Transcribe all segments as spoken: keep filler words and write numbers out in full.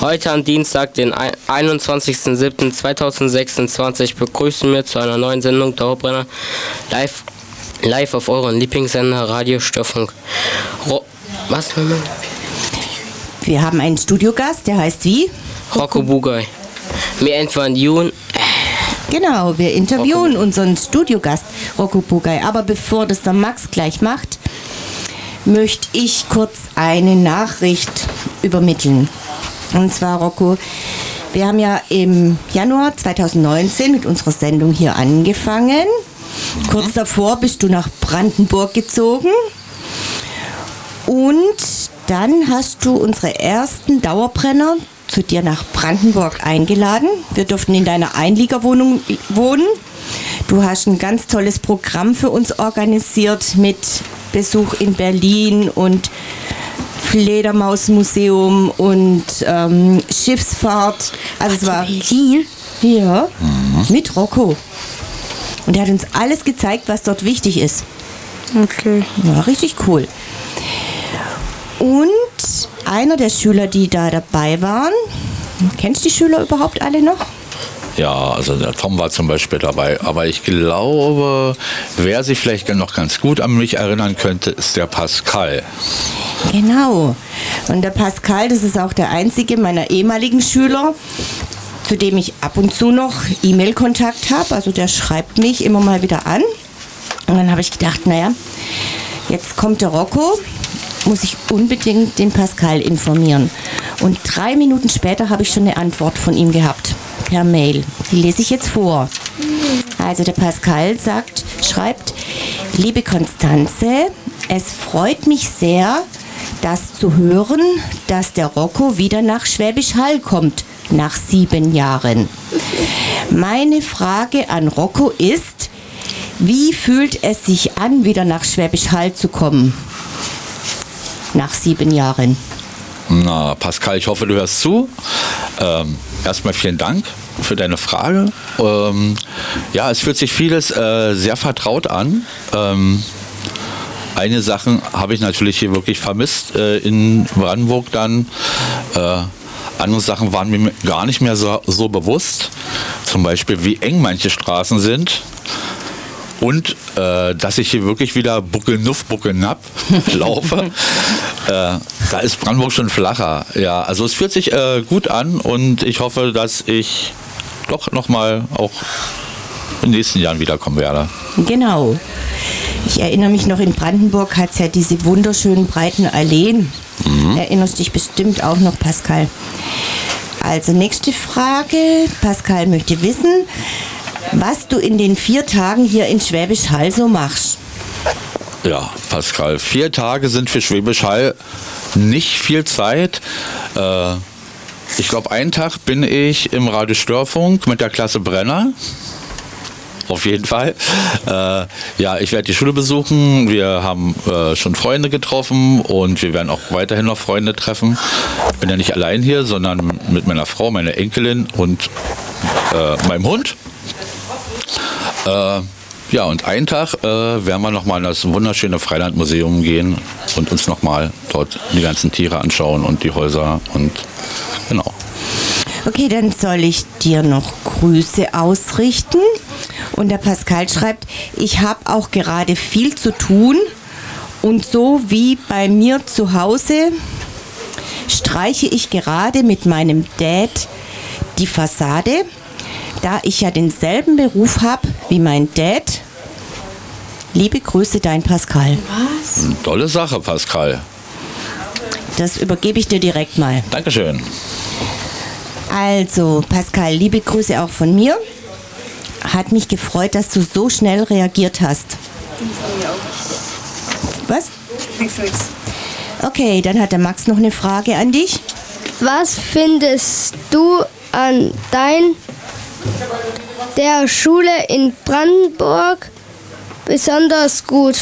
Heute am Dienstag, den einundzwanzigsten siebten zweitausendsechsundzwanzig, begrüßen wir zu einer neuen Sendung Dauerbrenner live, live auf euren Lieblingssender Radio Störfunk. Ro- Was, Mama? Wir haben einen Studiogast, der heißt wie? Rocco Bugay. Wir interviewen. Genau, wir interviewen unseren Studiogast Rocco Bugay. Aber bevor das der Max gleich macht, möchte ich kurz eine Nachricht übermitteln. Und zwar, Rocco, wir haben ja im Januar zweitausendneunzehn mit unserer Sendung hier angefangen. Mhm. Kurz davor bist du nach Brandenburg gezogen. Und dann hast du unsere ersten Dauerbrenner zu dir nach Brandenburg eingeladen. Wir durften in deiner Einliegerwohnung wohnen. Du hast ein ganz tolles Programm für uns organisiert mit Besuch in Berlin und Fledermausmuseum und ähm, Schiffsfahrt. Also es war Berlin? Ja, mhm. mit Rocco. Und er hat uns alles gezeigt, was dort wichtig ist. Okay. Ja, richtig cool. Und einer der Schüler, die da dabei waren, kennst du die Schüler überhaupt alle noch? Ja, also der Tom war zum Beispiel dabei, aber ich glaube, wer sich vielleicht noch ganz gut an mich erinnern könnte, ist der Pascal. Genau. Und der Pascal, das ist auch der einzige meiner ehemaligen Schüler, zu dem ich ab und zu noch E-Mail-Kontakt habe. Also der schreibt mich immer mal wieder an. Und dann habe ich gedacht, naja, jetzt kommt der Rocco, muss ich unbedingt den Pascal informieren. Und drei Minuten später habe ich schon eine Antwort von ihm gehabt, per Mail. Die lese ich jetzt vor. Also der Pascal sagt, schreibt, liebe Konstanze, es freut mich sehr, das zu hören, dass der Rocco wieder nach Schwäbisch Hall kommt, nach sieben Jahren. Meine Frage an Rocco ist, wie fühlt es sich an, wieder nach Schwäbisch Hall zu kommen? Nach sieben Jahren. Na, Pascal, ich hoffe, du hörst zu. Ähm, erstmal vielen Dank für deine Frage. Ähm, ja, es fühlt sich vieles äh, sehr vertraut an. Ähm, Einige Sachen habe ich natürlich hier wirklich vermisst äh, in Brandenburg dann. Äh, andere Sachen waren mir gar nicht mehr so, so bewusst. Zum Beispiel, wie eng manche Straßen sind. Und äh, dass ich hier wirklich wieder Buckelnuff, Buckelnapp laufe. äh, da ist Brandenburg schon flacher. Ja, also es fühlt sich äh, gut an und ich hoffe, dass ich doch nochmal auch in den nächsten Jahren wiederkommen werde. Genau. Ich erinnere mich noch, in Brandenburg hat es ja diese wunderschönen breiten Alleen. Mhm. Erinnerst dich bestimmt auch noch, Pascal. Also nächste Frage. Pascal möchte wissen, was du in den vier Tagen hier in Schwäbisch Hall so machst. Ja, Pascal, vier Tage sind für Schwäbisch Hall nicht viel Zeit. Äh, ich glaube, einen Tag bin ich im Radio Störfunk mit der Klasse Brenner. Auf jeden Fall. Äh, ja, ich werde die Schule besuchen. Wir haben äh, schon Freunde getroffen und wir werden auch weiterhin noch Freunde treffen. Ich bin ja nicht allein hier, sondern mit meiner Frau, meiner Enkelin und äh, meinem Hund. Äh, ja, und einen Tag äh, werden wir nochmal in das wunderschöne Freilandmuseum gehen und uns nochmal dort die ganzen Tiere anschauen und die Häuser und genau. Okay, dann soll ich dir noch Grüße ausrichten. Und der Pascal schreibt, ich habe auch gerade viel zu tun und so wie bei mir zu Hause streiche ich gerade mit meinem Dad die Fassade, da ich ja denselben Beruf habe wie mein Dad. Liebe Grüße, dein Pascal. Was? Tolle Sache, Pascal. Das übergebe ich dir direkt mal. Dankeschön. Also, Pascal, liebe Grüße auch von mir. Hat mich gefreut, dass du so schnell reagiert hast. Was? Nix, nix. Okay, dann hat der Max noch eine Frage an dich. Was findest du an dein der Schule in Brandenburg besonders gut?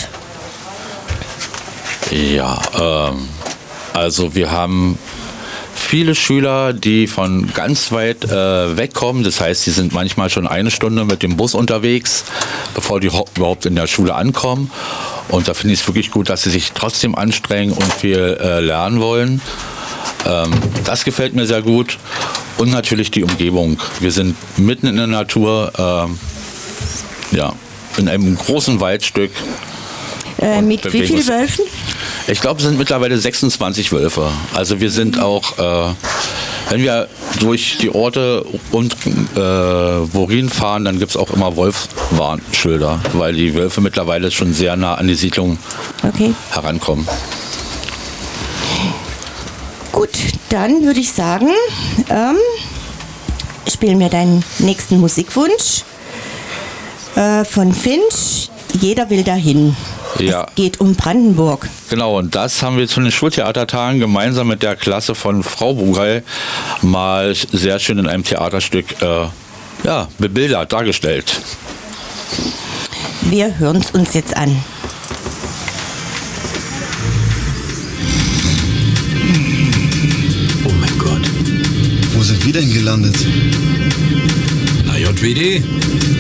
Ja, ähm, also wir haben viele Schüler, die von ganz weit äh, wegkommen. Das heißt, sie sind manchmal schon eine Stunde mit dem Bus unterwegs, bevor die ho- überhaupt in der Schule ankommen. Und da finde ich es wirklich gut, dass sie sich trotzdem anstrengen und viel äh, lernen wollen. Ähm, das gefällt mir sehr gut. Und natürlich die Umgebung. Wir sind mitten in der Natur, ähm, ja, in einem großen Waldstück. Äh, mit wie vielen Wölfen? Ich glaube, es sind mittlerweile sechsundzwanzig Wölfe. Also wir sind auch, äh, wenn wir durch die Orte und äh, Worin fahren, dann gibt es auch immer Wolfswarnschilder, weil die Wölfe mittlerweile schon sehr nah an die Siedlung okay. herankommen. Gut, dann würde ich sagen, ähm, spielen wir deinen nächsten Musikwunsch äh, von Finch. Jeder will dahin. Ja. Es geht um Brandenburg. Genau, und das haben wir zu den Schultheatertagen gemeinsam mit der Klasse von Frau Bugrei mal sehr schön in einem Theaterstück äh, ja, bebildert, dargestellt. Wir hören es uns jetzt an. Oh mein Gott. Wo sind wir denn gelandet? Na J W D.